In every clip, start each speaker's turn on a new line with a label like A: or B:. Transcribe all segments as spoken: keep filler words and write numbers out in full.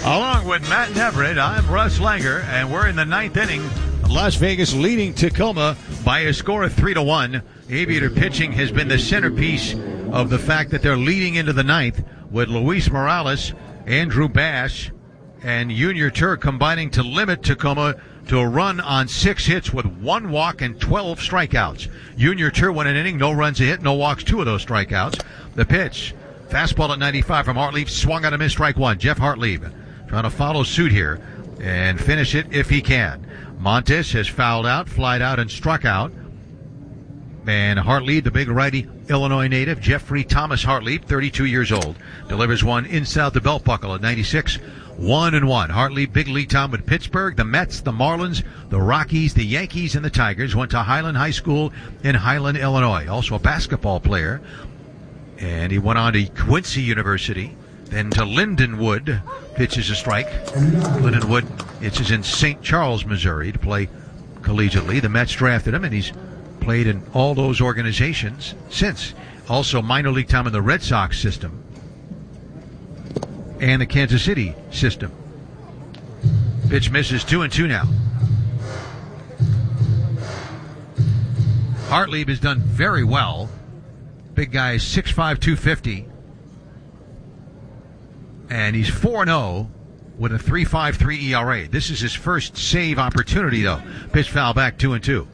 A: Along with Matt Everett, I'm Russ Langer, and we're in the ninth inning. Las Vegas leading Tacoma by a score of three to one. Aviator pitching has been the centerpiece of the fact that they're leading into the ninth with Luis Morales, Andrew Bash, and Junior Tur combining to limit Tacoma to a run on six hits with one walk and twelve strikeouts. Junior Tur won an inning, no runs a hit, no walks, two of those strikeouts. The pitch, fastball at ninety-five from Hartlieb, swung on a miss, strike one. Jeff Hartlieb trying to follow suit here and finish it if he can. Montes has fouled out, flied out, and struck out. And Hartlieb, the big righty Illinois native, Jeffrey Thomas Hartlieb, thirty-two years old, delivers one inside the belt buckle at ninety-six. One and one. Hartlieb, big league time with Pittsburgh, the Mets, the Marlins, the Rockies, the Yankees, and the Tigers. Went to Highland High School in Highland, Illinois. Also a basketball player. And he went on to Quincy University, then to Lindenwood. Pitches a strike. Lindenwood, it's in Saint Charles, Missouri, to play collegiately. The Mets drafted him, and he's played in all those organizations since. Also minor league time in the Red Sox system and the Kansas City system. Pitch misses, two and two now. Hartlieb has done very well. Big guy is six five, two fifty. And he's four and oh with a three point five three E R A. This is his first save opportunity, though. Pitch foul back, two and two.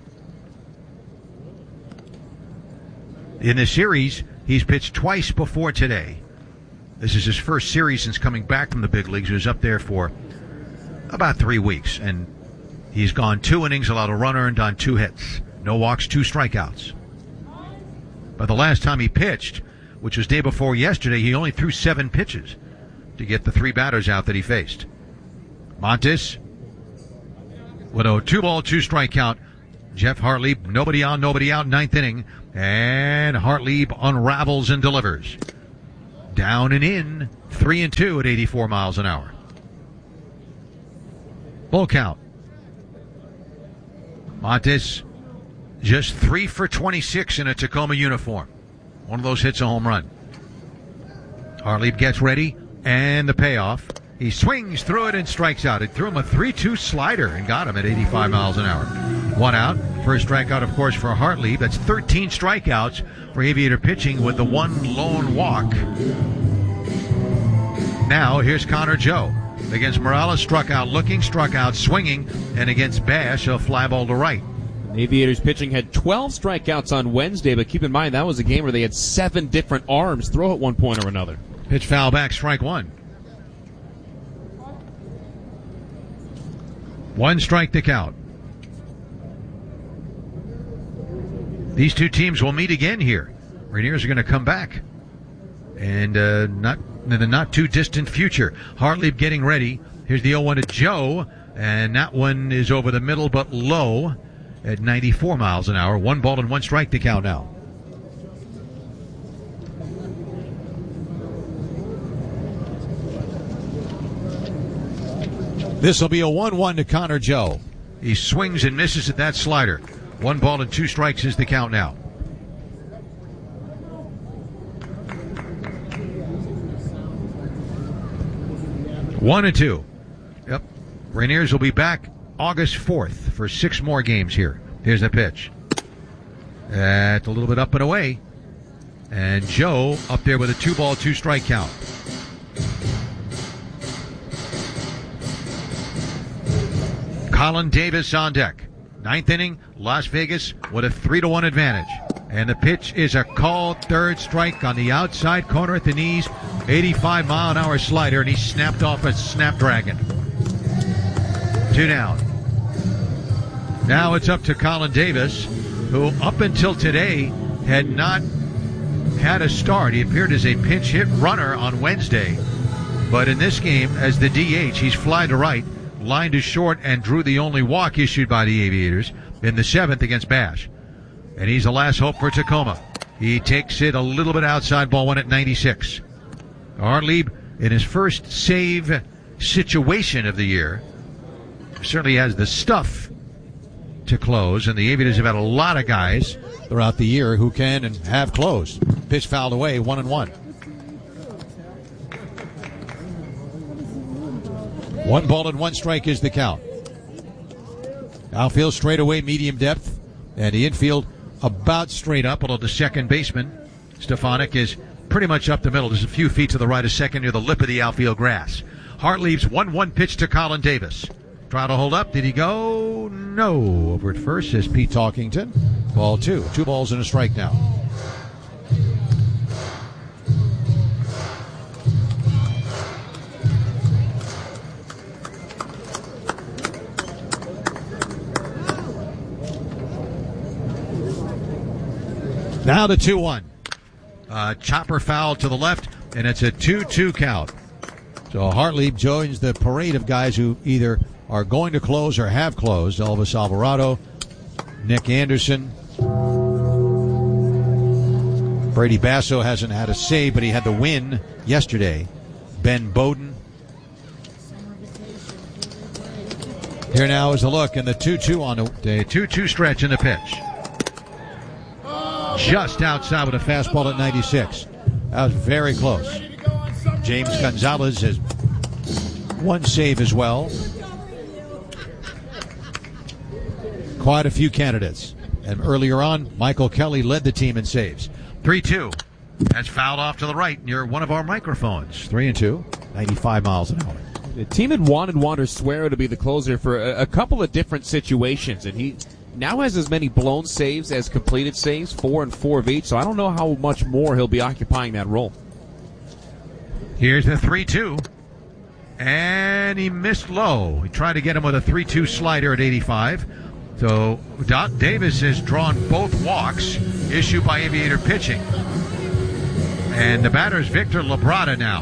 A: In the series, he's pitched twice before today. This is his first series since coming back from the big leagues. He was up there for about three weeks, and he's gone two innings, allowed a run earned on two hits. No walks, two strikeouts. But the last time he pitched, which was day before yesterday, he only threw seven pitches to get the three batters out that he faced. Montes with a two-ball, two-strike count. Jeff Hartlieb, nobody on, nobody out, ninth inning. And Hartlieb unravels and delivers. Down and in, three and two at eighty-four miles an hour. Full count. Montes just three for twenty-six in a Tacoma uniform. One of those hits a home run. Hartlieb gets ready, and the payoff. He swings through it and strikes out. It threw him a three two slider and got him at eighty-five miles an hour. One out. First strikeout, of course, for Hartlieb. That's thirteen strikeouts for Aviator pitching with the one lone walk. Now, here's Connor Joe. Against Morales, struck out looking, struck out swinging, and against Bash, a fly ball to right.
B: Aviators pitching had twelve strikeouts on Wednesday, but keep in mind that was a game where they had seven different arms throw at one point or another.
A: Pitch foul back, strike one. One strike to count. These two teams will meet again here. Rainiers are going to come back. And uh, not in the not too distant future. Hartlieb getting ready. Here's the oh one to Joe. And that one is over the middle but low at ninety-four miles an hour. One ball and one strike to count now. This will be a one one to Connor Joe. He swings and misses at that slider. One ball and two strikes is the count now. One and two. Yep. Rainiers will be back August fourth for six more games here. Here's the pitch. That's a little bit up and away. And Joe up there with a two ball, two strike count. Colin Davis on deck. Ninth inning, Las Vegas with a three to one advantage. And the pitch is a called third strike on the outside corner at the knees. eighty-five mile an hour slider, and he snapped off a snapdragon. Two down. Now it's up to Colin Davis, who up until today had not had a start. He appeared as a pinch hit runner on Wednesday. But in this game, as the D H, he's fly to right, line to short, and drew the only walk issued by the Aviators in the seventh against Bash. And he's the last hope for Tacoma. He takes it a little bit outside, ball one at ninety-six. Hartlieb, in his first save situation of the year, certainly has the stuff to close, and the Aviators have had a lot of guys throughout the year who can and have closed. Pitch fouled away, one and one. One ball and one strike is the count. Outfield straight away, medium depth, and the infield about straight up, although the second baseman, Stefanik, is pretty much up the middle. There's a few feet to the right of second near the lip of the outfield grass. Hart leaves one one pitch to Colin Davis. Try to hold up. Did he go? No. Over at first is Pete Talkington. Ball two. Two balls and a strike now. Now the two one. Uh, chopper foul to the left, and it's a two two count. So Hartlieb joins the parade of guys who either are going to close or have closed. Elvis Alvarado, Nick Anderson. Brady Basso hasn't had a save, but he had the win yesterday. Ben Bowden. Here now is the look, and the two two on the two two stretch in the pitch. Just outside with a fastball at ninety-six. That was very close. James Gonzalez has one save as well. Quite a few candidates. And earlier on, Michael Kelly led the team in saves. three two. That's fouled off to the right near one of our microphones. three and two. ninety-five miles an hour.
B: The team had wanted Wander Suero to be the closer for a, a couple of different situations, and he now has as many blown saves as completed saves, four and four of each, so I don't know how much more he'll be occupying that role.
A: Here's the three two. And he missed low. He tried to get him with a three two slider at eighty-five. So Doc Davis has drawn both walks issued by Aviator pitching. And the batter is Victor Labrada now.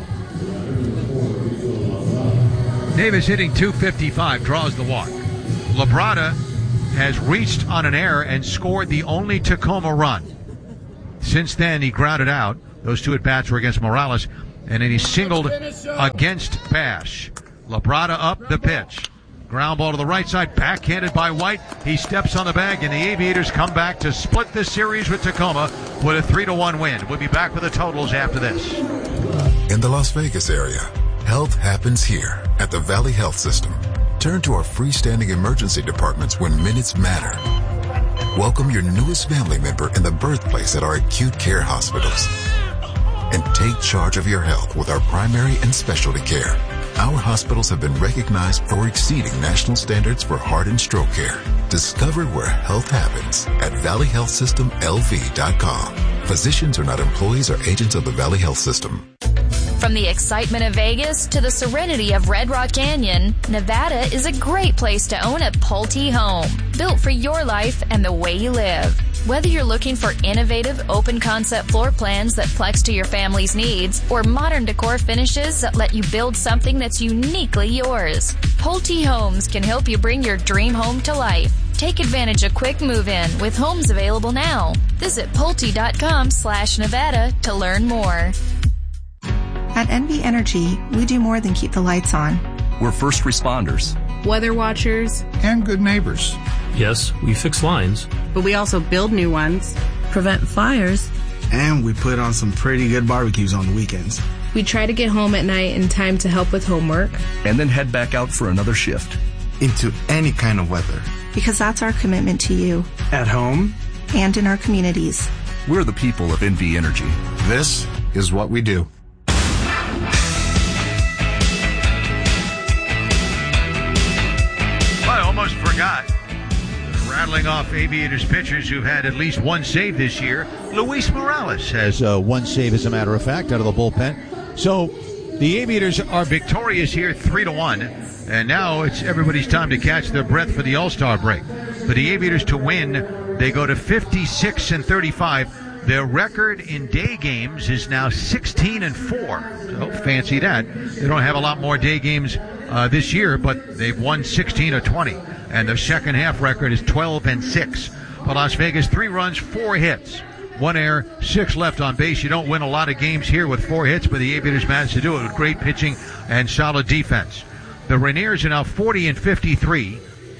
A: Davis hitting two fifty-five, draws the walk. Labrada has reached on an error and scored the only Tacoma run. Since then, he grounded out. Those two at-bats were against Morales, and then he singled against Bash. Labrada up the pitch. Ground ball to the right side, backhanded by White. He steps on the bag, and the Aviators come back to split this series with Tacoma with a three to one win. We'll be back with the totals after this.
C: In the Las Vegas area, health happens here at the Valley Health System. Turn to our freestanding emergency departments when minutes matter. Welcome your newest family member in the birthplace at our acute care hospitals. And take charge of your health with our primary and specialty care. Our hospitals have been recognized for exceeding national standards for heart and stroke care. Discover where health happens at valley health system l v dot com. Physicians are not employees or agents of the Valley Health System.
D: From the excitement of Vegas to the serenity of Red Rock Canyon, Nevada is a great place to own a Pulte home, built for your life and the way you live. Whether you're looking for innovative, open-concept floor plans that flex to your family's needs, or modern decor finishes that let you build something that's uniquely yours, Pulte Homes can help you bring your dream home to life. Take advantage of quick move-in with homes available now. Visit Pulte.com slash Nevada to learn more.
E: At N V Energy, we do more than keep the lights on.
F: We're first responders,
G: weather watchers,
H: and good neighbors.
I: Yes, we fix lines,
G: but we also build new ones,
J: prevent fires,
H: and we put on some pretty good barbecues on the weekends.
G: We try to get home at night in time to help with homework,
F: and then head back out for another shift.
H: Into any kind of weather.
E: Because that's our commitment to you.
H: At home.
E: And in our communities.
F: We're the people of N V Energy.
H: This is what we do.
A: I almost forgot. Rattling off Aviators pitchers who've had at least one save this year. Luis Morales has uh, one save, as a matter of fact, out of the bullpen. So the Aviators are victorious here, three to one. And now it's everybody's time to catch their breath for the All-Star break. For the Aviators to win, they go to fifty-six and thirty-five. Their record in day games is now sixteen and four. So fancy that. They don't have a lot more day games uh, this year, but they've won sixteen or twenty. And their second half record is twelve and six. For Las Vegas, three runs, four hits. One error, six left on base. You don't win a lot of games here with four hits, but the Aviators managed to do it with great pitching and solid defense. The Rainiers are now forty and fifty-three.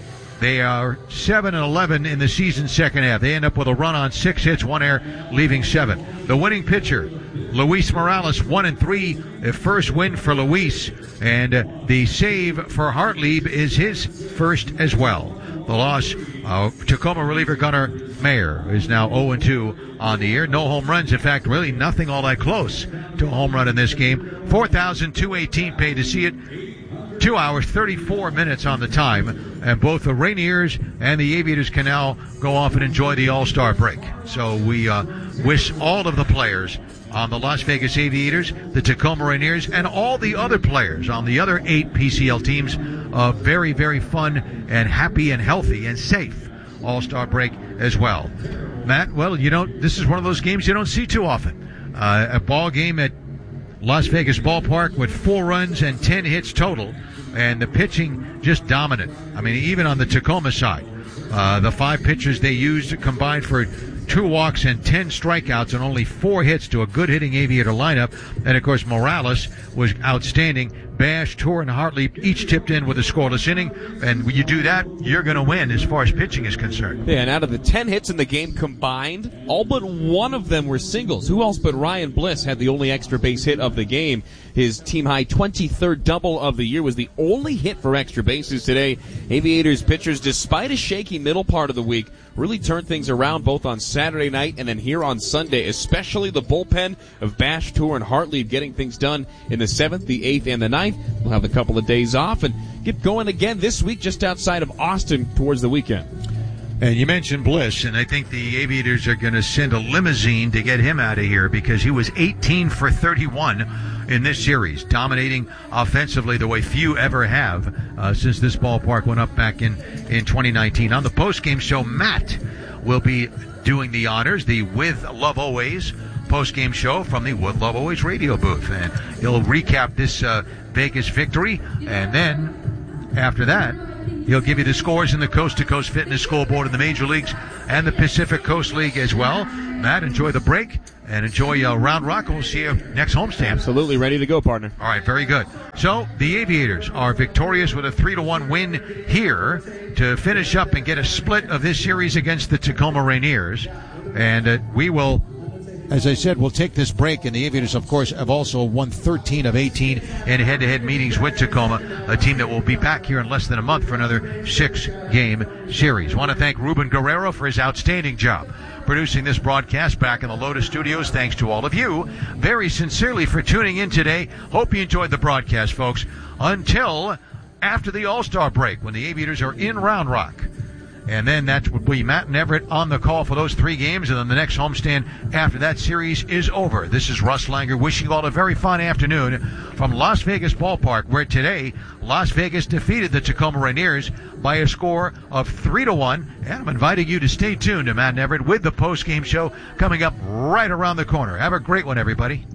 A: They are seven and eleven in the season second half. They end up with a run on six hits, one error, leaving seven. The winning pitcher, Luis Morales, one and three. The first win for Luis, and uh, the save for Hartlieb is his first as well. The loss, uh, Tacoma reliever Gunnar Mayer is now oh and two on the year. No home runs. In fact, really nothing all that close to a home run in this game. four thousand two hundred eighteen paid to see it. Two hours, thirty-four minutes on the time. And both the Rainiers and the Aviators can now go off and enjoy the All-Star break. So we uh, wish all of the players on the Las Vegas Aviators, the Tacoma Rainiers, and all the other players on the other eight P C L teams a very, very fun and happy and healthy and safe All-Star break as well. Matt, well, you know, this is one of those games you don't see too often. Uh, a ball game at Las Vegas Ballpark with four runs and ten hits total, and the pitching just dominant. I mean, even on the Tacoma side, uh, the five pitchers they used combined for two walks and ten strikeouts and only four hits to a good hitting Aviator lineup. And of course, Morales was outstanding. Bash, Tour, and Hartlieb each tipped in with a scoreless inning. And when you do that, you're going to win as far as pitching is concerned.
B: Yeah, and out of the ten hits in the game combined, all but one of them were singles. Who else but Ryan Bliss had the only extra base hit of the game? His team-high twenty-third double of the year was the only hit for extra bases today. Aviators pitchers, despite a shaky middle part of the week, really turned things around both on Saturday night and then here on Sunday, especially the bullpen of Bash, Tour, and Hartlieb getting things done in the seventh, the eighth, and the ninth. We'll have a couple of days off and get going again this week just outside of Austin towards the weekend.
A: And you mentioned Bliss, and I think the Aviators are going to send a limousine to get him out of here because he was eighteen for thirty-one in this series, dominating offensively the way few ever have uh, since this ballpark went up back in, in twenty nineteen. On the postgame show, Matt will be doing the honors, the With Love Always postgame show from the With Love Always radio booth. And he'll recap this uh, Vegas victory, and then after that, he'll give you the scores in the Coast to Coast Fitness Scoreboard in the Major Leagues and the Pacific Coast League as well. Matt, enjoy the break and enjoy uh, Round Rock. We'll see you next homestand.
B: Absolutely ready to go, partner.
A: All right, very good. So the Aviators are victorious with a three to one win here to finish up and get a split of this series against the Tacoma Rainiers. And uh, we will, as I said, we'll take this break, and the Aviators, of course, have also won thirteen of eighteen in head-to-head meetings with Tacoma, a team that will be back here in less than a month for another six-game series. I want to thank Ruben Guerrero for his outstanding job producing this broadcast back in the Lotus Studios. Thanks to all of you very sincerely for tuning in today. Hope you enjoyed the broadcast, folks. Until after the All-Star break, when the Aviators are in Round Rock. And then that would be Matt and Everett on the call for those three games, and then the next homestand after that series is over. This is Russ Langer wishing you all a very fine afternoon from Las Vegas Ballpark, where today Las Vegas defeated the Tacoma Rainiers by a score of three to one. And I'm inviting you to stay tuned to Matt and Everett with the post-game show coming up right around the corner. Have a great one, everybody.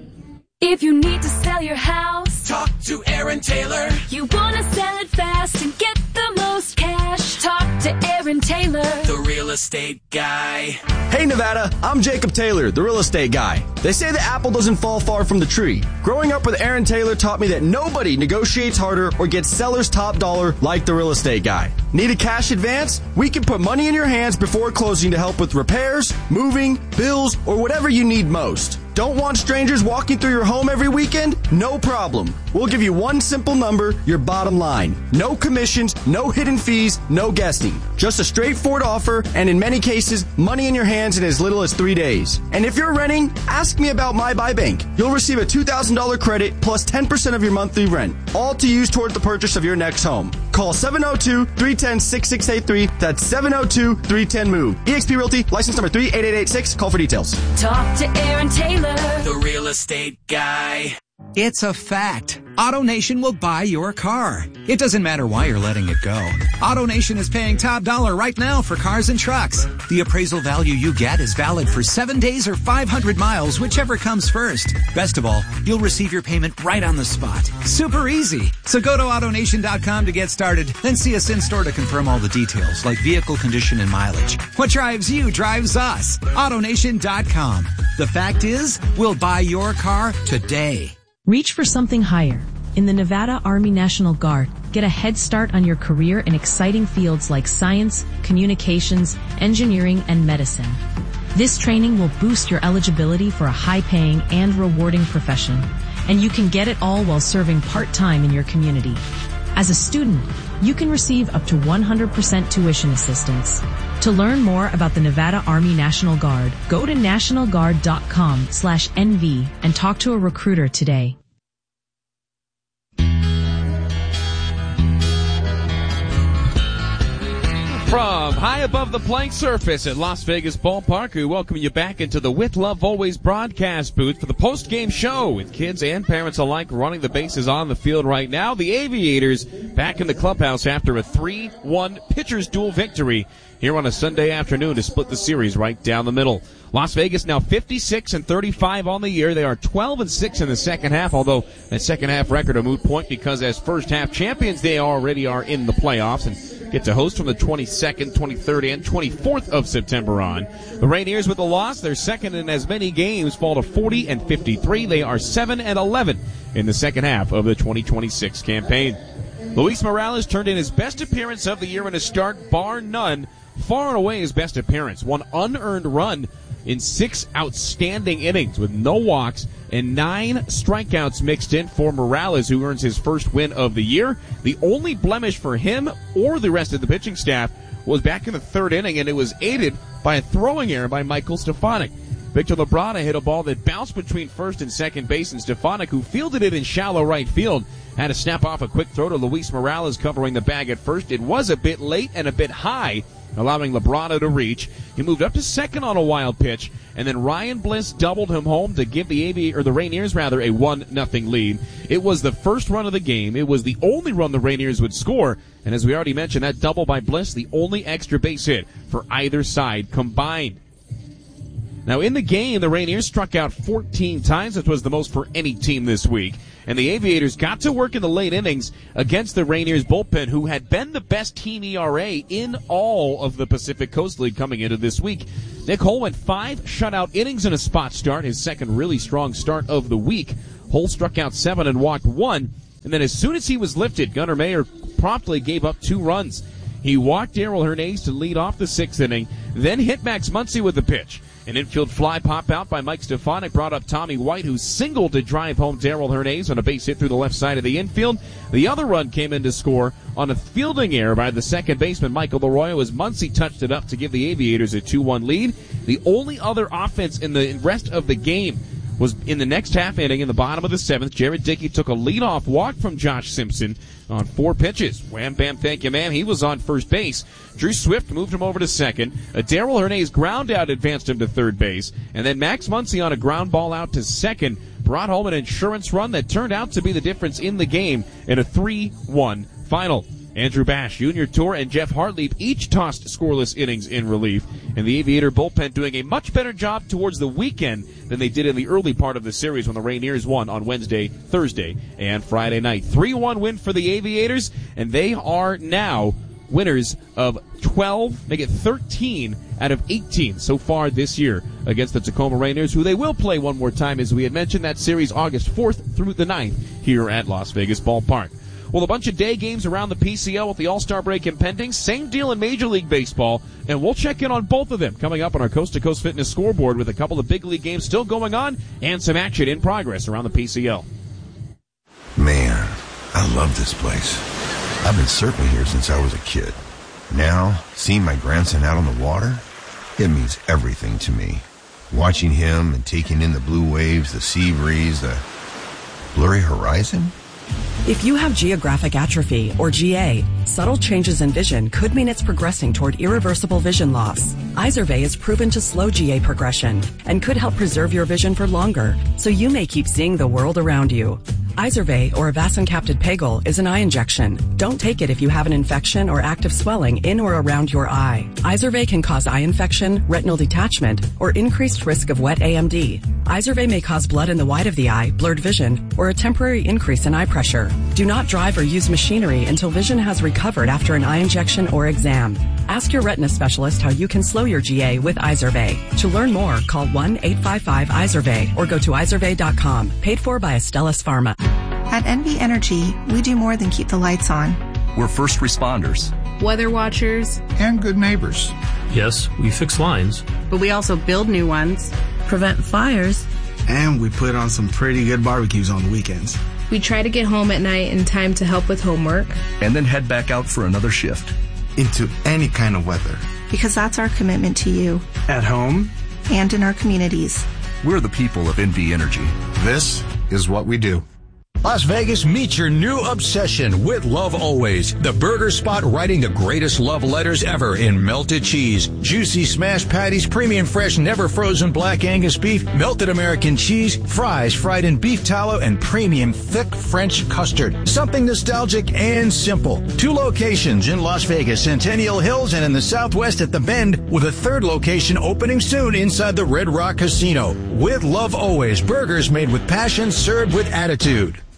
J: If you need to sell your house,
K: talk to Aaron Taylor.
J: You want to sell it fast and get the most cash, talk to Aaron Taylor,
K: the real estate guy.
L: Hey Nevada, I'm Jacob Taylor, the real estate guy. They say the apple doesn't fall far from the tree. Growing up with Aaron Taylor taught me that nobody negotiates harder or gets seller's top dollar like the real estate guy. Need a cash advance? We can put money in your hands before closing to help with repairs, moving, bills, or whatever you need most. Don't want strangers walking through your home every weekend? No problem. We'll give you one simple number, your bottom line. No commissions, no hidden fees, no guessing. Just a straightforward offer, and in many cases, money in your hands in as little as three days. And if you're renting, ask me about My Buy Bank. You'll receive a two thousand dollars credit plus ten percent of your monthly rent, all to use toward the purchase of your next home. Call seven oh two, three one oh, six six eight three. That's seven oh two, three one oh, MOVE. eXp Realty, license number three eight eight eight six. Call for details.
J: Talk to Aaron Taylor,
K: the real estate guy.
M: It's a fact. AutoNation will buy your car. It doesn't matter why you're letting it go. AutoNation is paying top dollar right now for cars and trucks. The appraisal value you get is valid for seven days or five hundred miles, whichever comes first. Best of all, you'll receive your payment right on the spot. Super easy. So go to autonation dot com to get started, then see us in store to confirm all the details, like vehicle condition and mileage. What drives you drives us. autonation dot com. The fact is, we'll buy your car today.
N: Reach for something higher. In the Nevada Army National Guard, get a head start on your career in exciting fields like science, communications, engineering, and medicine. This training will boost your eligibility for a high-paying and rewarding profession, and you can get it all while serving part-time in your community. As a student, you can receive up to one hundred percent tuition assistance. To learn more about the Nevada Army National Guard, go to national guard dot com slash N V and talk to a recruiter today.
B: From high above the playing surface at Las Vegas Ballpark, we welcome you back into the With Love Always broadcast booth for the post-game show with kids and parents alike running the bases on the field right now. The Aviators back in the clubhouse after a three one pitcher's duel victory here on a Sunday afternoon to split the series right down the middle. Las Vegas now fifty-six and thirty-five on the year. They are twelve and six in the second half, although that second half record a moot point because as first half champions, they already are in the playoffs and get to host from the twenty-second, twenty-third, and twenty-fourth of September on. The Rainiers with a loss, they're second in as many games, fall to forty and fifty-three. They are seven and eleven in the second half of the twenty twenty-six campaign. Luis Morales turned in his best appearance of the year in a start, bar none. Far and away his best appearance. One unearned run in six outstanding innings with no walks and nine strikeouts mixed in for Morales, who earns his first win of the year. The only blemish for him or the rest of the pitching staff was back in the third inning, and it was aided by a throwing error by Michael Stefanik. Victor Labrada hit a ball that bounced between first and second base, and Stefanik, who fielded it in shallow right field, had to snap off a quick throw to Luis Morales covering the bag at first. It was a bit late and a bit high, allowing Labrada to reach. He moved up to second on a wild pitch, and then Ryan Bliss doubled him home to give the Avi or the Rainiers rather a one nothing lead. It was the first run of the game. It was the only run the Rainiers would score, and as we already mentioned, that double by Bliss, the only extra base hit for either side combined. Now, in the game, the Rainiers struck out fourteen times, which was the most for any team this week. And the Aviators got to work in the late innings against the Rainiers bullpen, who had been the best team E R A in all of the Pacific Coast League coming into this week. Nick Hull went five shutout innings in a spot start, his second really strong start of the week. Hull struck out seven and walked one. And then as soon as he was lifted, Gunnar Mayer promptly gave up two runs. He walked Darrell Hernandez to lead off the sixth inning, then hit Max Muncy with the pitch. An infield fly pop out by Mike Stefanik brought up Tommy White, who singled to drive home Darrell Hernandez on a base hit through the left side of the infield. The other run came in to score on a fielding error by the second baseman Michael Arroyo as Muncy touched it up to give the Aviators a two one lead. The only other offense in the rest of the game was in the next half inning in the bottom of the seventh. Jared Dickey took a leadoff walk from Josh Simpson on four pitches. Wham, bam, thank you, ma'am. He was on first base. Drew Swift moved him over to second. A Darrell Hernandez ground out advanced him to third base. And then Max Muncy on a ground ball out to second brought home an insurance run that turned out to be the difference in the game in a three one final. Andrew Bash, Junior Tour, and Jeff Hartlieb each tossed scoreless innings in relief, and the Aviator bullpen doing a much better job towards the weekend than they did in the early part of the series when the Rainiers won on Wednesday, Thursday, and Friday night. three one win for the Aviators, and they are now winners of twelve, make it thirteen out of eighteen so far this year against the Tacoma Rainiers, who they will play one more time, as we had mentioned, that series August fourth through the ninth here at Las Vegas Ballpark. Well, a bunch of day games around the P C L with the All-Star break impending. Same deal in Major League Baseball, and we'll check in on both of them coming up on our Coast to Coast Fitness scoreboard with a couple of big league games still going on and some action in progress around the P C L.
O: Man, I love this place. I've been surfing here since I was a kid. Now, seeing my grandson out on the water, it means everything to me. Watching him and taking in the blue waves, the sea breeze, the blurry horizon.
P: If you have geographic atrophy, or G A, subtle changes in vision could mean it's progressing toward irreversible vision loss. Izervay is proven to slow G A progression and could help preserve your vision for longer, so you may keep seeing the world around you. Izervay, or avacincaptad pegol, is an eye injection. Don't take it if you have an infection or active swelling in or around your eye. Izervay can cause eye infection, retinal detachment, or increased risk of wet A M D. Izervay may cause blood in the white of the eye, blurred vision, or a temporary increase in eye pressure. Do not drive or use machinery until vision has recovered after an eye injection or exam. Ask your retina specialist how you can slow your G A with Izervay. To learn more, call one eight five five Izervay or go to izervay dot com. Paid for by Astellas Pharma.
E: At N V Energy, we do more than keep the lights on.
F: We're first responders,
G: weather watchers,
Q: and good neighbors.
I: Yes, we fix lines,
G: but we also build new ones,
R: prevent fires,
H: and we put on some pretty good barbecues on the weekends.
G: We try to get home at night in time to help with homework,
F: and then head back out for another shift.
H: Into any kind of weather.
E: Because that's our commitment to you.
H: At home.
E: And in our communities.
F: We're the people of N V Energy.
Q: This is what we do.
S: Las Vegas, meet your new obsession with Love Always, the burger spot writing the greatest love letters ever in melted cheese, juicy smashed patties, premium fresh never frozen black Angus beef, melted American cheese, fries fried in beef tallow, and premium thick French custard. Something nostalgic and simple. Two locations in Las Vegas, Centennial Hills, and in the Southwest at the Bend, with a third location opening soon inside the Red Rock Casino. With Love Always, burgers made with passion, served with attitude.